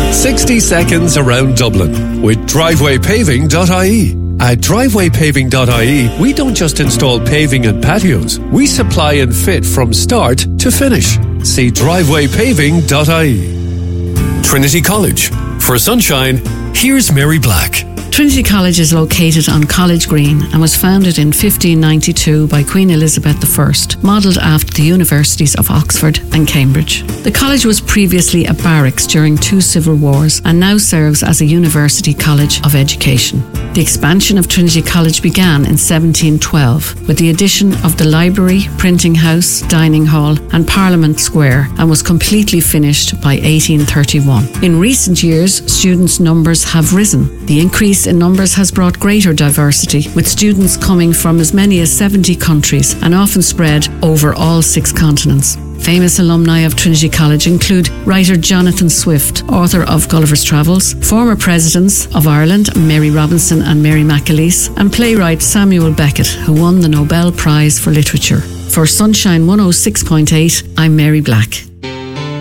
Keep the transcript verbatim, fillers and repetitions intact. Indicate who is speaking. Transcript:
Speaker 1: sixty seconds around Dublin with driveway paving dot I E. At driveway paving dot I E, we don't just install paving and patios. We supply and fit from start to finish. See driveway paving dot I E. Trinity College. For sunshine, here's Mary Black.
Speaker 2: Trinity College is located on College Green and was founded in fifteen ninety-two by Queen Elizabeth the First, modelled after the universities of Oxford and Cambridge. The college was previously a barracks during two civil wars and now serves as a university college of education. The expansion of Trinity College began in seventeen twelve with the addition of the library, printing house, dining hall and Parliament Square, and was completely finished by eighteen thirty-one. In recent years, students' numbers have risen. The increase in numbers has brought greater diversity, with students coming from as many as seventy countries and often spread over all six continents. Famous alumni of Trinity College include writer Jonathan Swift, author of Gulliver's Travels, former presidents of Ireland Mary Robinson and Mary McAleese, and playwright Samuel Beckett, who won the Nobel Prize for Literature. For Sunshine one oh six point eight, I'm Mary Black.